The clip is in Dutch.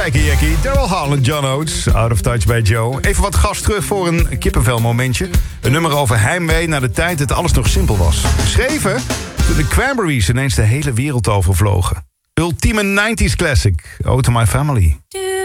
Kijken, Jackie. Daryl Hall en John Oates. Out of Touch bij Joe. Even wat gas terug voor een kippenvelmomentje. Een nummer over heimwee naar de tijd dat alles nog simpel was. Geschreven toen de Cranberries ineens de hele wereld overvlogen. Ultieme 90s classic. Ode to My Family.